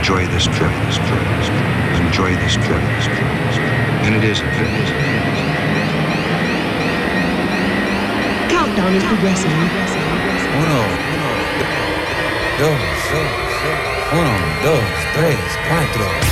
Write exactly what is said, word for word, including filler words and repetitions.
enjoy this trip, this trip, this trip, enjoy this trip, this trip, this trip. And it isn't. It isn't. Countdown is progressing. Uno, dos, uno, dos, tres, cuatro.